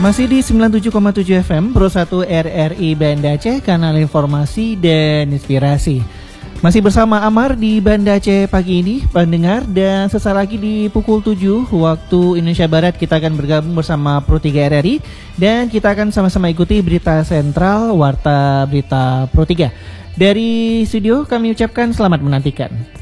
Masih di 97,7 FM Pro 1 RRI Banda Aceh, kanal informasi dan inspirasi. Masih bersama Amar di Banda Aceh pagi ini, pendengar, dan sesaat lagi di pukul 7 waktu Indonesia Barat kita akan bergabung bersama Pro 3 RRI dan kita akan sama-sama ikuti berita sentral Warta Berita Pro 3. Dari studio kami ucapkan selamat menantikan.